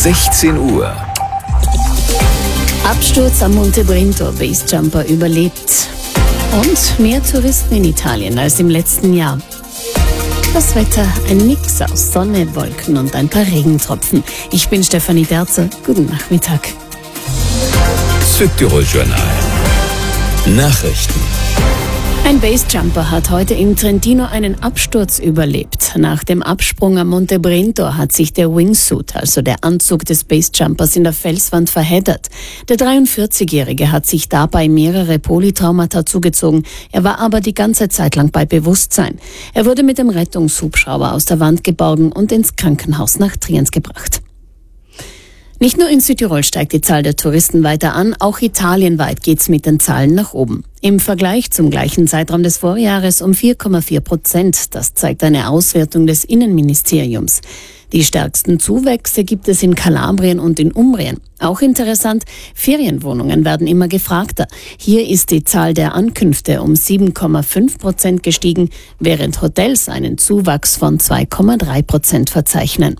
16 Uhr. Absturz am Monte Brinto, Basejumper überlebt. Und mehr Touristen in Italien als im letzten Jahr. Das Wetter, ein Mix aus Sonne, Wolken und ein paar Regentropfen. Ich bin Stefanie Derzer. Guten Nachmittag. Südtirol Journal. Nachrichten. Ein Basejumper hat heute in Trentino einen Absturz überlebt. Nach dem Absprung am Monte Brinto hat sich der Wingsuit, also der Anzug des Basejumpers, in der Felswand verheddert. Der 43-Jährige hat sich dabei mehrere Polytraumata zugezogen. Er war aber die ganze Zeit lang bei Bewusstsein. Er wurde mit dem Rettungshubschrauber aus der Wand geborgen und ins Krankenhaus nach Triens gebracht. Nicht nur in Südtirol steigt die Zahl der Touristen weiter an, auch italienweit geht's mit den Zahlen nach oben. Im Vergleich zum gleichen Zeitraum des Vorjahres um 4,4%. Das zeigt eine Auswertung des Innenministeriums. Die stärksten Zuwächse gibt es in Kalabrien und in Umbrien. Auch interessant, Ferienwohnungen werden immer gefragter. Hier ist die Zahl der Ankünfte um 7,5% gestiegen, während Hotels einen Zuwachs von 2,3% verzeichnen.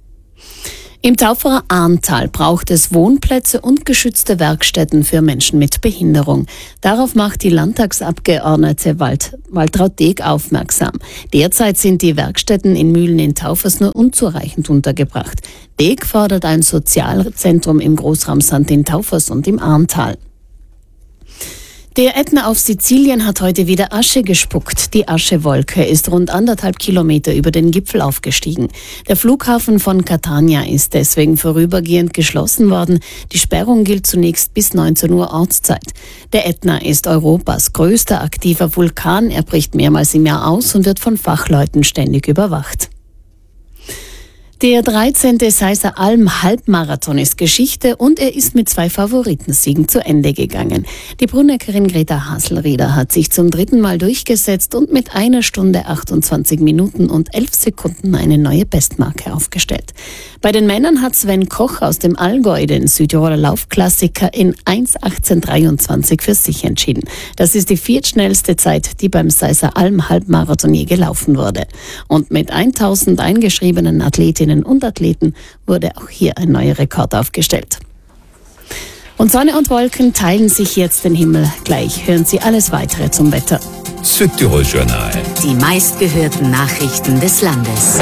Im Tauferer Ahrntal braucht es Wohnplätze und geschützte Werkstätten für Menschen mit Behinderung. Darauf macht die Landtagsabgeordnete Waltraud Deeg aufmerksam. Derzeit sind die Werkstätten in Mühlen in Taufers nur unzureichend untergebracht. Deeg fordert ein Sozialzentrum im Großraum St. in Taufers und im Ahrntal. Der Ätna auf Sizilien hat heute wieder Asche gespuckt. Die Aschewolke ist rund 1,5 Kilometer über den Gipfel aufgestiegen. Der Flughafen von Catania ist deswegen vorübergehend geschlossen worden. Die Sperrung gilt zunächst bis 19 Uhr Ortszeit. Der Ätna ist Europas größter aktiver Vulkan. Er bricht mehrmals im Jahr aus und wird von Fachleuten ständig überwacht. Der 13. Seiser Alm Halbmarathon ist Geschichte und er ist mit 2 Favoritensiegen zu Ende gegangen. Die Bruneckerin Greta Haselrieder hat sich zum 3. Mal durchgesetzt und mit 1 Stunde 28 Minuten und 11 Sekunden eine neue Bestmarke aufgestellt. Bei den Männern hat Sven Koch aus dem Allgäu den Südtiroler Laufklassiker in 1:18:23 für sich entschieden. Das ist die viertschnellste Zeit, die beim Seiser Alm Halbmarathon je gelaufen wurde. Und mit 1000 eingeschriebenen Athletinnen und Athleten wurde auch hier ein neuer Rekord aufgestellt. Und Sonne und Wolken teilen sich jetzt den Himmel. Gleich hören Sie alles Weitere zum Wetter. Südtirol Journal. Die meistgehörten Nachrichten des Landes.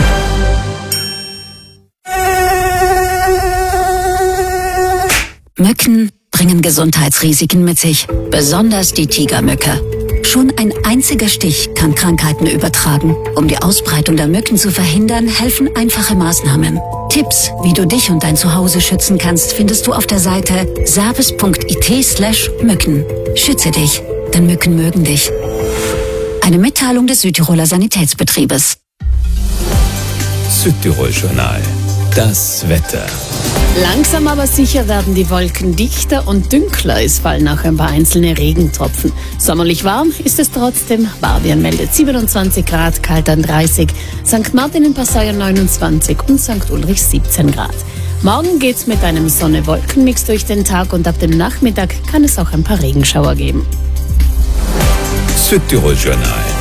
Mücken bringen Gesundheitsrisiken mit sich, besonders die Tigermücke. Schon ein einziger Stich kann Krankheiten übertragen. Um die Ausbreitung der Mücken zu verhindern, helfen einfache Maßnahmen. Tipps, wie du dich und dein Zuhause schützen kannst, findest du auf der Seite service.it/Mücken. Schütze dich, denn Mücken mögen dich. Eine Mitteilung des Südtiroler Sanitätsbetriebes. Südtirol Journal. Das Wetter. Langsam aber sicher werden die Wolken dichter und dünkler. Es fallen auch ein paar einzelne Regentropfen. Sommerlich warm ist es trotzdem. Barbian meldet 27 Grad, Kaltern 30, St. Martin in Passau 29 und St. Ulrich 17 Grad. Morgen geht's mit einem Sonne-Wolken-Mix durch den Tag und ab dem Nachmittag kann es auch ein paar Regenschauer geben. Südtirol Journal.